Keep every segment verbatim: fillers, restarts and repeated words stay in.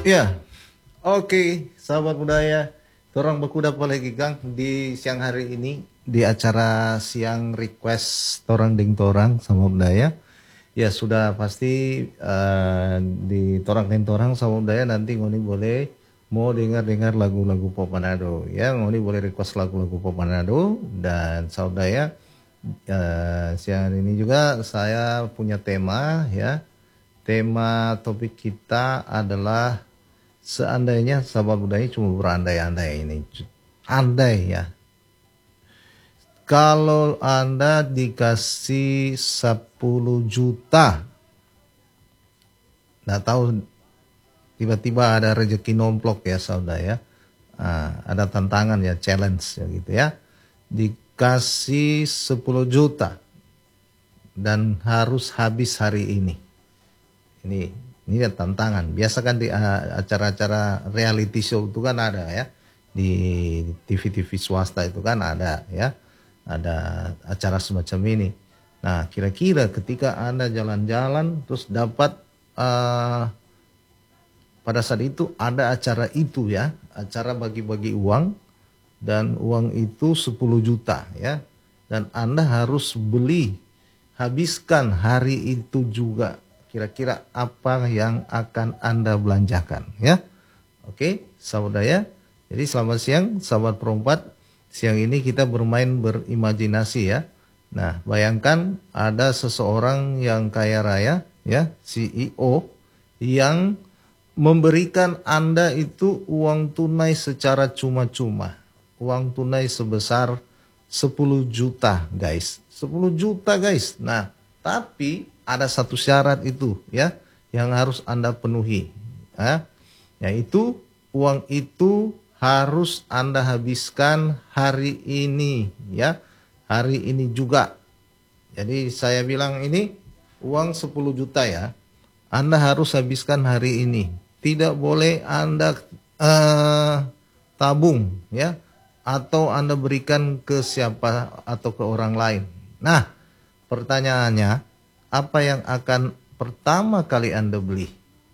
Ya, oke, sahabat budaya. Orang berkuda lagi Kang di siang hari ini di acara siang request torang ding torang sama budaya. Ya sudah pasti eh, di torang ding torang sama budaya nanti ngoni boleh mau dengar-dengar lagu-lagu pop Manado. Ya, ngoni boleh request lagu-lagu pop Manado dan sama budaya. Eh, siang hari ini juga saya punya tema ya. Tema topik kita adalah seandainya sahabat budaya cuma berandai-andai ini. Andai ya. Kalau Anda dikasih sepuluh juta. Nggak tahu tiba-tiba ada rezeki nomplok ya saudara ya. Nah, ada tantangan ya, challenge ya gitu ya. Dikasih sepuluh juta dan harus habis hari ini. Ini ini ya tantangan. Biasa kan di uh, acara-acara reality show itu kan ada ya. Di T V-T V swasta itu kan ada ya. Ada acara semacam ini. Nah, kira-kira ketika Anda jalan-jalan terus dapat uh, pada saat itu ada acara itu ya, acara bagi-bagi uang dan uang itu sepuluh juta ya. Dan Anda harus beli, habiskan hari itu juga. Kira-kira apa yang akan Anda belanjakan ya? Oke, sahabat ya. Jadi selamat siang sahabat perempat. Siang ini kita bermain berimajinasi ya. Nah, bayangkan ada seseorang yang kaya raya ya, C E O yang memberikan Anda itu uang tunai secara cuma-cuma. Uang tunai sebesar sepuluh juta, guys. sepuluh juta, guys. Nah, tapi ada satu syarat itu ya yang harus Anda penuhi ya, yaitu uang itu harus Anda habiskan hari ini ya, hari ini juga. Jadi saya bilang ini uang sepuluh juta ya, Anda harus habiskan hari ini, tidak boleh Anda uh, tabung ya, atau Anda berikan ke siapa atau ke orang lain. Nah, pertanyaannya, apa yang akan pertama kali Anda beli?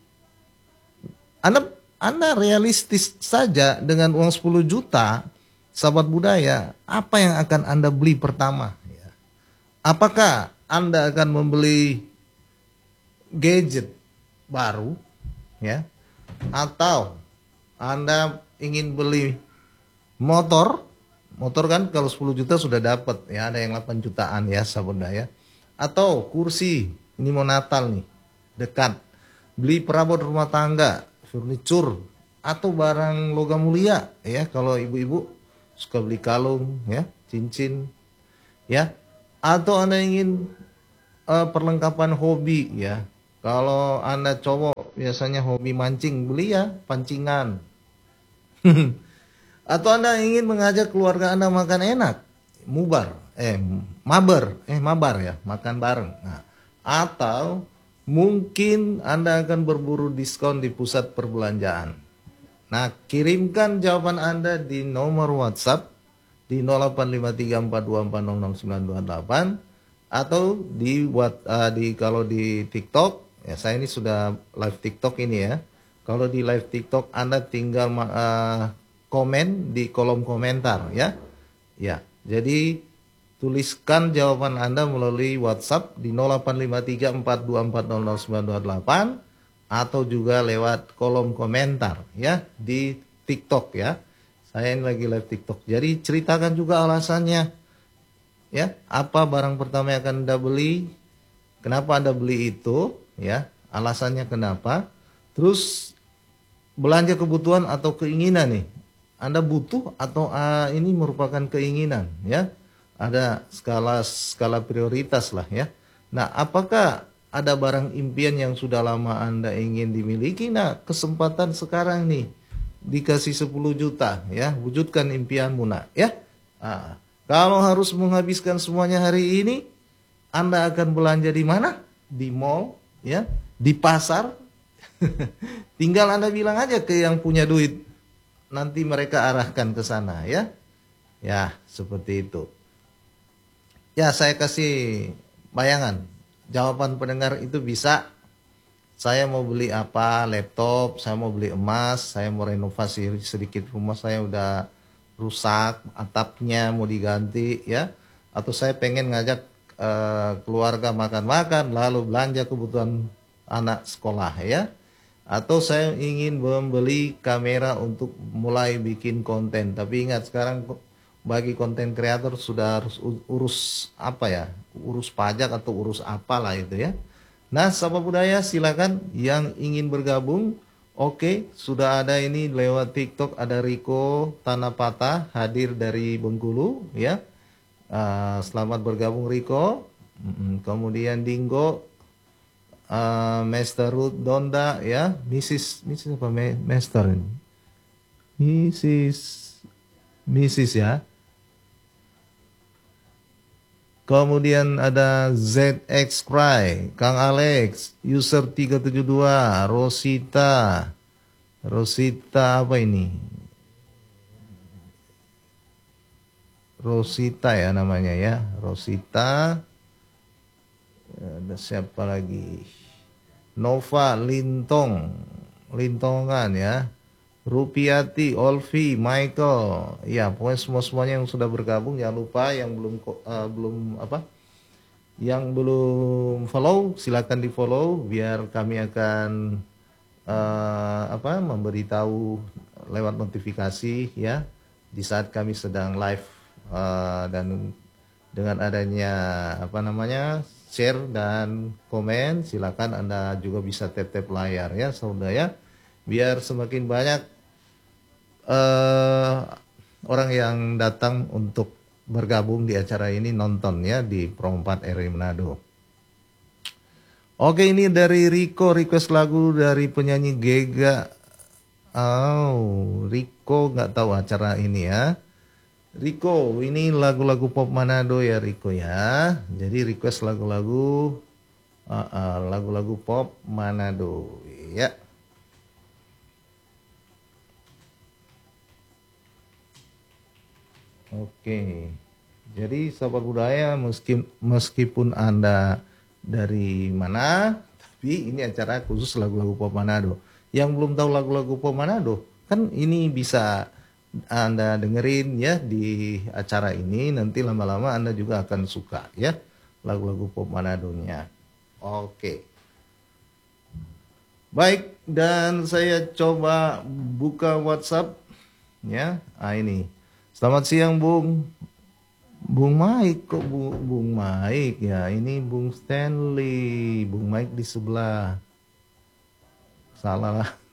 Anda Anda realistis saja dengan uang sepuluh juta, sahabat budaya, apa yang akan Anda beli pertama? Ya. Apakah Anda akan membeli gadget baru, ya, atau Anda ingin beli motor? Motor kan kalau sepuluh juta sudah dapat, ya, ada yang delapan jutaan ya, sahabat budaya. Atau kursi, ini mau Natal nih, dekat. Beli perabot rumah tangga, furniture, atau barang logam mulia, ya. Kalau ibu-ibu suka beli kalung, ya, cincin, ya. Atau Anda ingin uh, perlengkapan hobi, ya. Kalau Anda cowok biasanya hobi mancing, beli ya pancingan. Atau Anda ingin mengajak keluarga Anda makan enak, mubar, eh mabar, eh mabar ya, makan bareng. Nah, atau mungkin Anda akan berburu diskon di pusat perbelanjaan. Nah, kirimkan jawaban Anda di nomor WhatsApp di nol delapan lima tiga empat dua empat nol nol sembilan dua delapan atau di what uh, di kalau di TikTok, ya saya ini sudah live TikTok ini ya. Kalau di live TikTok Anda tinggal uh, komen di kolom komentar ya. Ya, jadi tuliskan jawaban Anda melalui WhatsApp di nol delapan lima tiga empat dua empat nol nol sembilan dua delapan atau juga lewat kolom komentar ya di TikTok ya. Saya ini lagi live TikTok. Jadi ceritakan juga alasannya. Ya, apa barang pertama yang akan Anda beli? Kenapa Anda beli itu? Ya, alasannya kenapa? Terus belanja kebutuhan atau keinginan nih. Anda butuh atau uh, ini merupakan keinginan ya? Ada skala skala prioritas lah ya. Nah, apakah ada barang impian yang sudah lama Anda ingin dimiliki? Nah, kesempatan sekarang nih dikasih sepuluh juta ya, wujudkan impianmu nak ya. Nah, kalau harus menghabiskan semuanya hari ini, Anda akan belanja di mana? Di mall ya, di pasar. Tinggal Anda bilang aja ke yang punya duit, nanti mereka arahkan ke sana ya. Ya, seperti itu. Ya, saya kasih bayangan. Jawaban pendengar itu bisa saya mau beli apa, laptop, saya mau beli emas, saya mau renovasi sedikit rumah saya udah rusak, atapnya mau diganti ya, atau saya pengen ngajak eh, keluarga makan-makan, lalu belanja kebutuhan anak sekolah ya, atau saya ingin membeli kamera untuk mulai bikin konten. Tapi ingat sekarang bagi konten kreator sudah harus urus apa ya, urus pajak atau urus apalah itu ya. Nah, sahabat budaya silakan yang ingin bergabung. Oke, sudah ada ini lewat TikTok, ada Riko Tanah Patah hadir dari Bengkulu ya. Ah, selamat bergabung Riko. Mm, Kemudian Dinggo, ah, Master Ruth Donda ya, Missis Missis apa Me- Master ini? Missis Missis ya. Kemudian ada Z X Cry, Kang Alex, user tiga tujuh dua, Rosita. Rosita apa ini? Rosita ya namanya ya. Rosita. Ada siapa lagi? Nova Lintong. Lintongan ya. Rupiati, Olvi, Michael. Ya, pokoknya semua-semuanya yang sudah bergabung jangan lupa yang belum ko- eh, belum apa? Yang belum follow silakan di follow biar kami akan eh, apa memberitahu lewat notifikasi ya di saat kami sedang live, eh, dan dengan adanya apa namanya share dan komen silakan Anda juga bisa tap-tap layar ya saudara ya biar semakin banyak eh, orang yang datang untuk bergabung di acara ini nonton ya di Pro empat R I Manado. Oke, ini dari Riko, request lagu dari penyanyi Gega. Oh, Riko nggak tahu acara ini ya. Riko, ini lagu-lagu pop Manado ya Riko ya. Jadi request lagu-lagu uh, uh, lagu-lagu pop Manado ya. Oke. Jadi sahabat budaya meski, meskipun Anda dari mana, tapi ini acara khusus lagu-lagu pop Manado. Yang belum tahu lagu-lagu pop Manado, kan ini bisa Anda dengerin ya di acara ini, nanti lama-lama Anda juga akan suka ya lagu-lagu pop Manadonya. Oke. Baik, dan saya coba buka WhatsApp ya. Ah ini. Selamat siang, Bung. Bung Mike kok Bu- Bung Mike ya ini Bung Stanley Bung Mike di sebelah salah lah